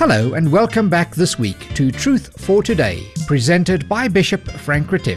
Hello and welcome back this week to Truth for Today, presented by Bishop Frank Retief.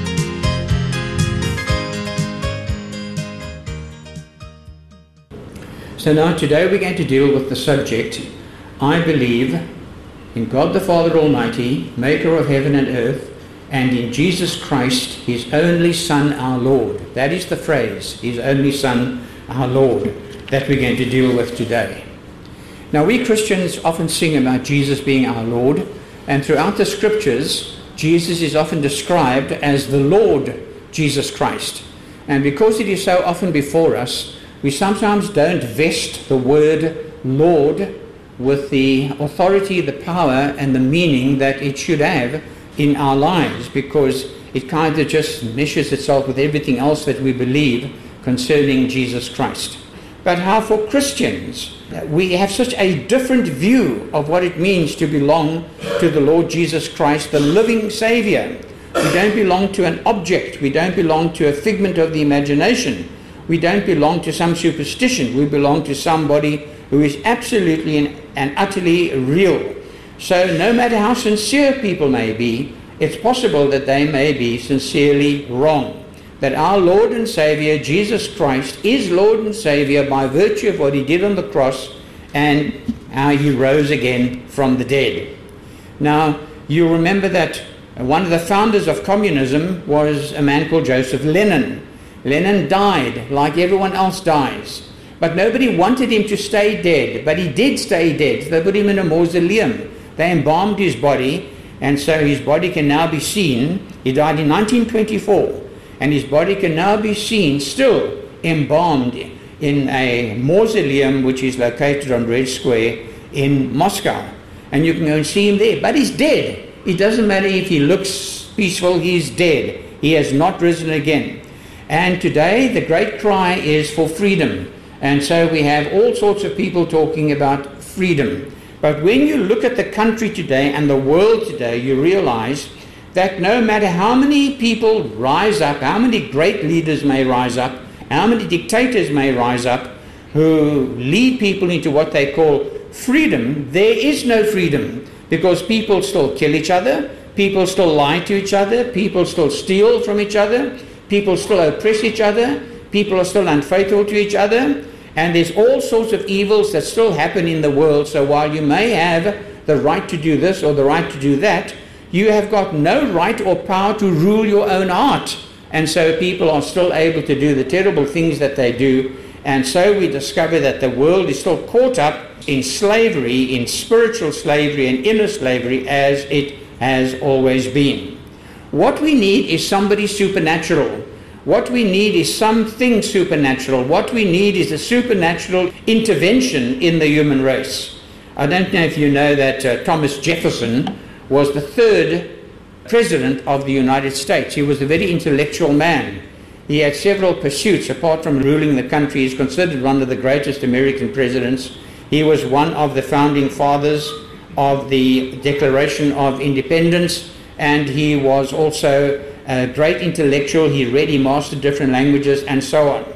So now today we're going to deal with the subject, I believe in God the Father Almighty, maker of heaven and earth, and in Jesus Christ, his only Son, our Lord. That is the phrase, his only Son, our Lord, that we're going to deal with today. Now we Christians often sing about Jesus being our Lord, and throughout the scriptures, Jesus is often described as the Lord Jesus Christ. And because it is so often before us, we sometimes don't vest the word Lord with the authority, the power, and the meaning that it should have in our lives, because it kind of just meshes itself with everything else that we believe concerning Jesus Christ. But how for Christians, we have such a different view of what it means to belong to the Lord Jesus Christ, the living Savior. We don't belong to an object. We don't belong to a figment of the imagination. We don't belong to some superstition. We belong to somebody who is absolutely and utterly real. So no matter how sincere people may be, it's possible that they may be sincerely wrong. That our Lord and Savior, Jesus Christ, is Lord and Savior by virtue of what he did on the cross and how he rose again from the dead. Now, you remember that one of the founders of communism was a man called Joseph Lenin. Lenin died like everyone else dies. But nobody wanted him to stay dead. But he did stay dead. They put him in a mausoleum. They embalmed his body, and so his body can now be seen. He died in 1924. And his body can now be seen still embalmed in a mausoleum which is located on Red Square in Moscow. And you can go and see him there. But he's dead. It doesn't matter if he looks peaceful, he's dead. He has not risen again. And today the great cry is for freedom. And so we have all sorts of people talking about freedom. But when you look at the country today and the world today, you realize that no matter how many people rise up, how many great leaders may rise up, how many dictators may rise up, who lead people into what they call freedom, there is no freedom, because people still kill each other, people still lie to each other, people still steal from each other, people still oppress each other, people are still unfaithful to each other, and there's all sorts of evils that still happen in the world. So while you may have the right to do this or the right to do that, you have got no right or power to rule your own heart. And so people are still able to do the terrible things that they do. And so we discover that the world is still caught up in slavery, in spiritual slavery and inner slavery, as it has always been. What we need is somebody supernatural. What we need is something supernatural. What we need is a supernatural intervention in the human race. I don't know if you know that Thomas Jefferson was the third president of the United States. He was a very intellectual man. He had several pursuits. Apart from ruling the country, he's considered one of the greatest American presidents. He was one of the founding fathers of the Declaration of Independence, and he was also a great intellectual. He read, he mastered different languages, and so on.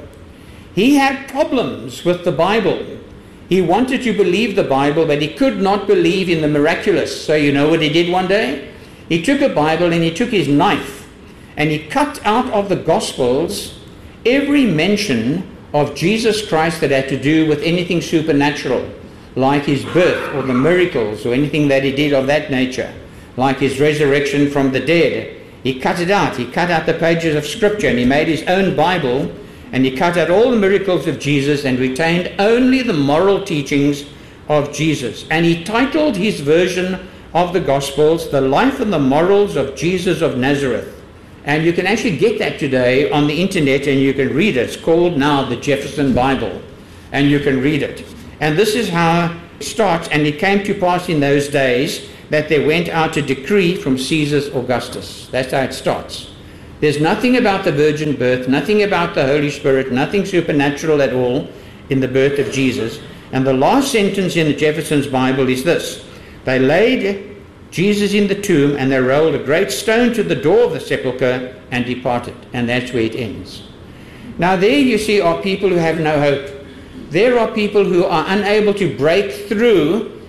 He had problems with the Bible. He wanted to believe the Bible, but he could not believe in the miraculous. So you know what he did one day? He took a Bible and he took his knife and he cut out of the Gospels every mention of Jesus Christ that had to do with anything supernatural, like his birth or the miracles or anything that he did of that nature, like his resurrection from the dead. He cut it out. He cut out the pages of Scripture and he made his own Bible. And he cut out all the miracles of Jesus and retained only the moral teachings of Jesus. And he titled his version of the Gospels, The Life and the Morals of Jesus of Nazareth. And you can actually get that today on the internet and you can read it. It's called now the Jefferson Bible. And you can read it. And this is how it starts. And it came to pass in those days that there went out a decree from Caesar Augustus. That's how it starts. There's nothing about the virgin birth, nothing about the Holy Spirit, nothing supernatural at all in the birth of Jesus. And the last sentence in the Jefferson's Bible is this: they laid Jesus in the tomb and they rolled a great stone to the door of the sepulchre and departed. And that's where it ends. Now there you see are people who have no hope. There are people who are unable to break through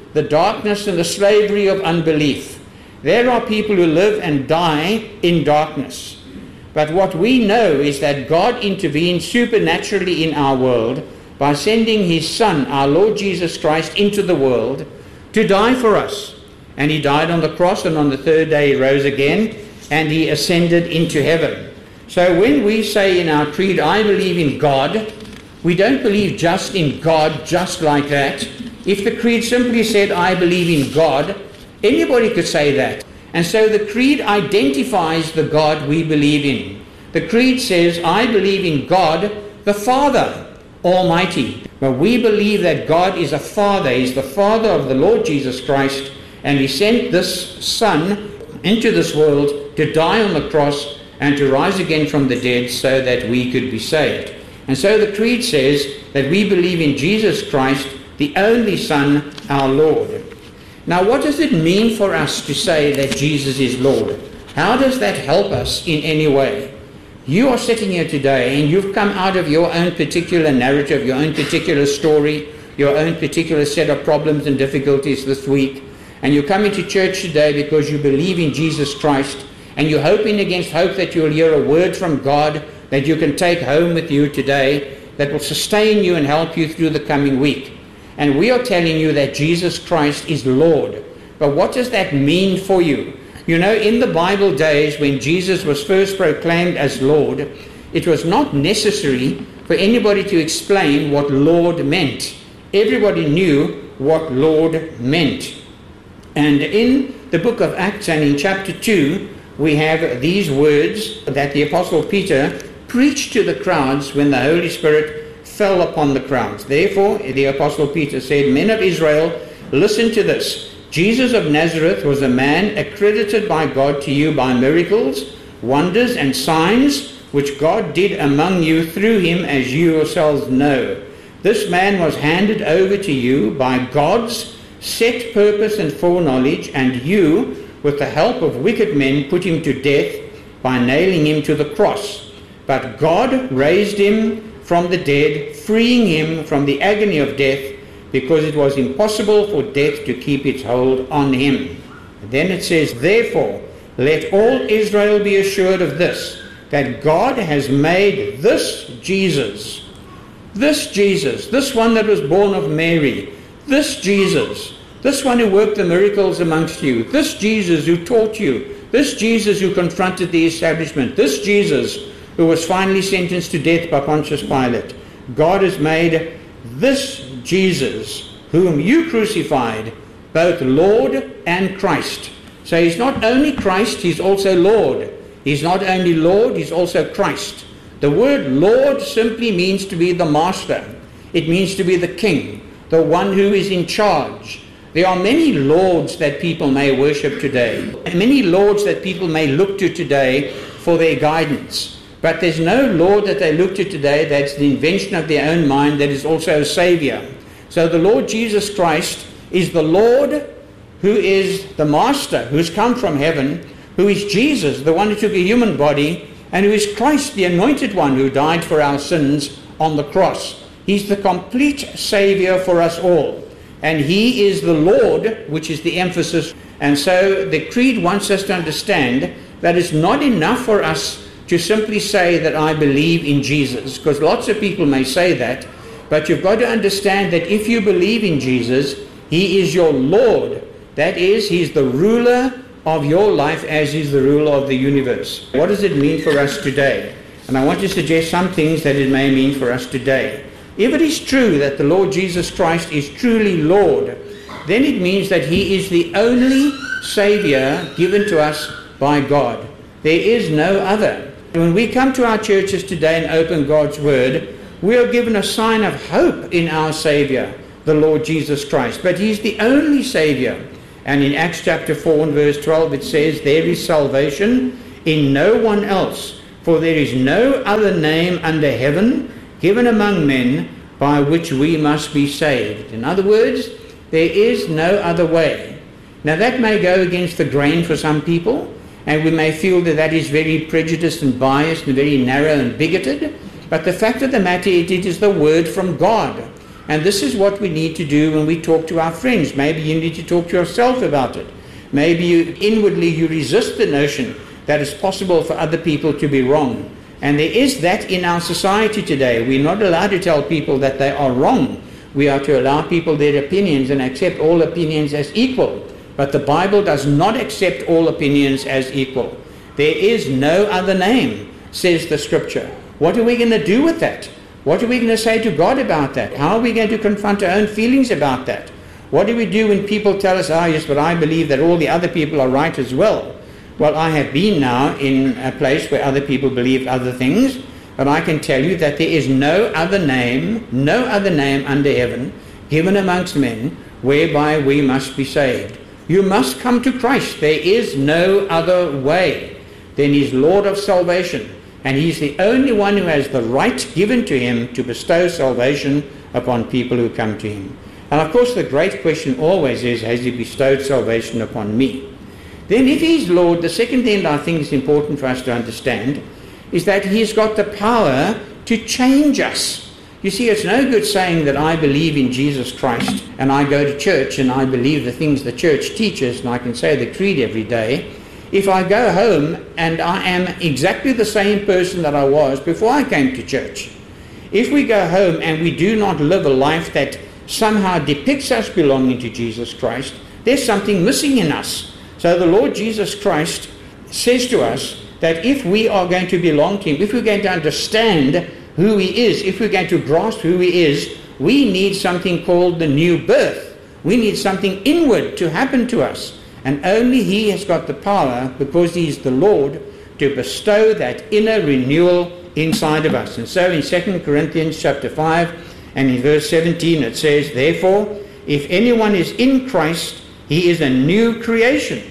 the darkness and the slavery of unbelief. There are people who live and die in darkness. But what we know is that God intervened supernaturally in our world by sending his Son, our Lord Jesus Christ, into the world to die for us. And he died on the cross, and on the third day he rose again, and he ascended into heaven. So when we say in our creed, I believe in God, we don't believe just in God just like that. If the creed simply said, I believe in God, anybody could say that. And so the creed identifies the God we believe in. The creed says, I believe in God, the Father Almighty. But we believe that God is a Father. He's the Father of the Lord Jesus Christ, and he sent this Son into this world to die on the cross and to rise again from the dead so that we could be saved. And so the creed says that we believe in Jesus Christ, the only Son, our Lord. Now, what does it mean for us to say that Jesus is Lord? How does that help us in any way? You are sitting here today and you've come out of your own particular narrative, your own particular story, your own particular set of problems and difficulties this week. And you're coming to church today because you believe in Jesus Christ, and you're hoping against hope that you'll hear a word from God that you can take home with you today that will sustain you and help you through the coming week. And we are telling you that Jesus Christ is Lord. But what does that mean for you? You know, in the Bible days when Jesus was first proclaimed as Lord, it was not necessary for anybody to explain what Lord meant. Everybody knew what Lord meant. And in the book of Acts and in chapter 2, we have these words that the Apostle Peter preached to the crowds when the Holy Spirit fell upon the crowds. Therefore, the Apostle Peter said, Men of Israel, listen to this. Jesus of Nazareth was a man accredited by God to you by miracles, wonders, and signs, which God did among you through him, as you yourselves know. This man was handed over to you by God's set purpose and foreknowledge, and you, with the help of wicked men, put him to death by nailing him to the cross. But God raised him from the dead, freeing him from the agony of death, because it was impossible for death to keep its hold on him. And then it says, Therefore, let all Israel be assured of this, that God has made this Jesus, this one that was born of Mary, this Jesus, this one who worked the miracles amongst you, this Jesus who taught you, this Jesus who confronted the establishment, this Jesus who was finally sentenced to death by Pontius Pilate. God has made this Jesus, whom you crucified, both Lord and Christ. So he's not only Christ, he's also Lord. He's not only Lord, he's also Christ. The word Lord simply means to be the master. It means to be the king, the one who is in charge. There are many lords that people may worship today, and many lords that people may look to today for their guidance. But there's no Lord that they look to today that's the invention of their own mind that is also a Savior. So the Lord Jesus Christ is the Lord who is the Master, who's come from heaven, who is Jesus, the one who took a human body, and who is Christ, the Anointed One, who died for our sins on the cross. He's the complete Savior for us all. And he is the Lord, which is the emphasis. And so the creed wants us to understand that it's not enough for us to simply say that I believe in Jesus, because lots of people may say that, but you've got to understand that if you believe in Jesus, he is your Lord. That is, he's the ruler of your life as he's the ruler of the universe. What does it mean for us today? And I want to suggest some things that it may mean for us today. If it is true that the Lord Jesus Christ is truly Lord, then it means that he is the only Savior given to us by God. There is no other. When we come to our churches today and open God's Word, we are given a sign of hope in our Savior, the Lord Jesus Christ. But he's the only Savior. And in Acts chapter 4 and verse 12 it says, There is salvation in no one else, for there is no other name under heaven given among men by which we must be saved. In other words, there is no other way. Now that may go against the grain for some people, and we may feel that that is very prejudiced and biased and very narrow and bigoted, but the fact of the matter is, it is the word from God. And this is what we need to do when we talk to our friends. Maybe you need to talk to yourself about it. Maybe inwardly you resist the notion that it's possible for other people to be wrong. And there is that in our society today. We're not allowed to tell people that they are wrong. We are to allow people their opinions and accept all opinions as equal. But the Bible does not accept all opinions as equal. There is no other name, says the Scripture. What are we going to do with that? What are we going to say to God about that? How are we going to confront our own feelings about that? What do we do when people tell us, yes, but I believe that all the other people are right as well? Well, I have been now in a place where other people believe other things, but I can tell you that there is no other name under heaven given amongst men whereby we must be saved. You must come to Christ. There is no other way. Then He's Lord of salvation, and He's the only one who has the right given to Him to bestow salvation upon people who come to Him. And of course the great question always is, has He bestowed salvation upon me? Then if He's Lord, the second thing that I think is important for us to understand is that He's got the power to change us. You see, it's no good saying that I believe in Jesus Christ and I go to church and I believe the things the church teaches and I can say the creed every day, if I go home and I am exactly the same person that I was before I came to church. If we go home and we do not live a life that somehow depicts us belonging to Jesus Christ, there's something missing in us. So the Lord Jesus Christ says to us that if we are going to belong to Him, if we're going to understand who He is, if we're going to grasp who He is, we need something called the new birth. We need something inward to happen to us. And only He has got the power, because He is the Lord, to bestow that inner renewal inside of us. And so in 2 Corinthians chapter 5 and in verse 17 it says, therefore, if anyone is in Christ, he is a new creation.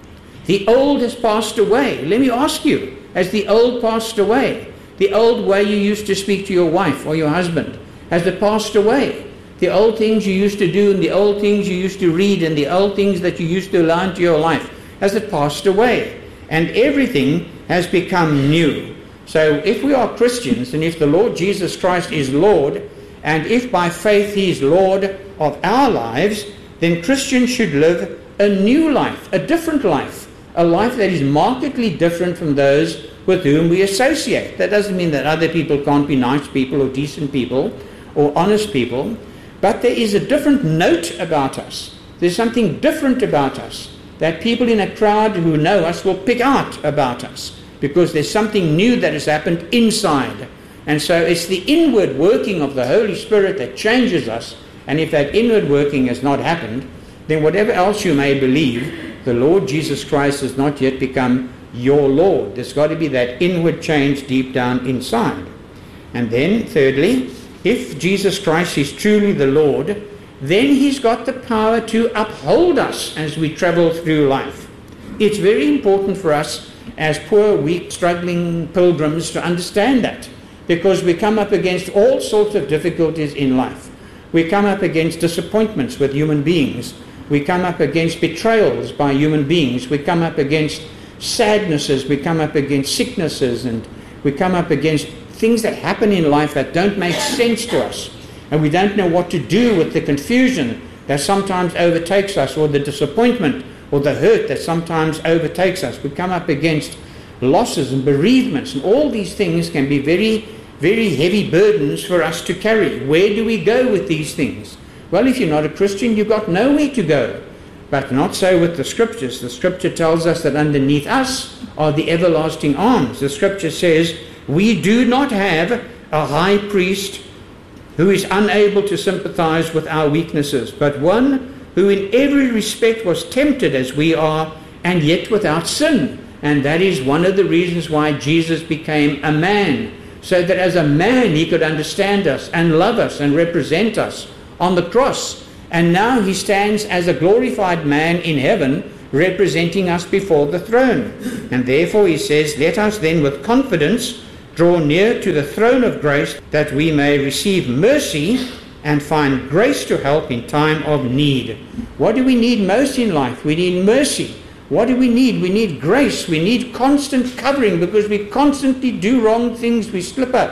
The old has passed away. Let me ask you, has the old passed away? The old way you used to speak to your wife or your husband, has it passed away? The old things you used to do and the old things you used to read and the old things that you used to allow into your life, has it passed away? And everything has become new. So if we are Christians, and if the Lord Jesus Christ is Lord, and if by faith He is Lord of our lives, then Christians should live a new life, a different life, a life that is markedly different from those with whom we associate. That doesn't mean that other people can't be nice people or decent people or honest people, but there is a different note about us. There's something different about us that people in a crowd who know us will pick out about us, because there's something new that has happened inside. And so it's the inward working of the Holy Spirit that changes us. And if that inward working has not happened, then whatever else you may believe, the Lord Jesus Christ has not yet become your Lord. There's got to be that inward change deep down inside. And then thirdly, if Jesus Christ is truly the Lord, then He's got the power to uphold us as we travel through life. It's very important for us as poor, weak, struggling pilgrims to understand that, because we come up against all sorts of difficulties in life. We come up against disappointments with human beings. We come up against betrayals by human beings. We come up against sadnesses. We come up against sicknesses. And we come up against things that happen in life that don't make sense to us. And we don't know what to do with the confusion that sometimes overtakes us, or the disappointment or the hurt that sometimes overtakes us. We come up against losses and bereavements, and all these things can be very, very heavy burdens for us to carry. Where do we go with these things? Well, if you're not a Christian, you've got nowhere to go. But not so with the Scriptures. The Scripture tells us that underneath us are the everlasting arms. The Scripture says, we do not have a high priest who is unable to sympathize with our weaknesses, but one who in every respect was tempted as we are, and yet without sin. And that is one of the reasons why Jesus became a man, so that as a man He could understand us and love us and represent us on the cross. And now He stands as a glorified man in heaven, representing us before the throne. And therefore He says, let us then with confidence draw near to the throne of grace, that we may receive mercy and find grace to help in time of need. What do we need most in life? We need mercy. What do we need? We need grace. We need constant covering, because we constantly do wrong things. We slip up.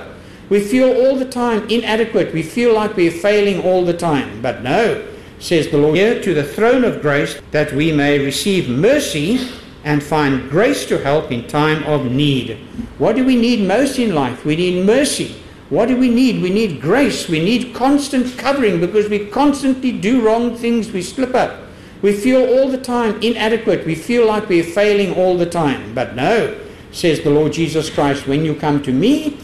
We feel all the time inadequate. We feel like we're failing all the time. But no, says the Lord, here to the throne of grace, that we may receive mercy and find grace to help in time of need. What do we need most in life? We need mercy. What do we need? We need grace. We need constant covering, because we constantly do wrong things. We slip up. We feel all the time inadequate. We feel like we're failing all the time. But no, says the Lord Jesus Christ, when you come to me,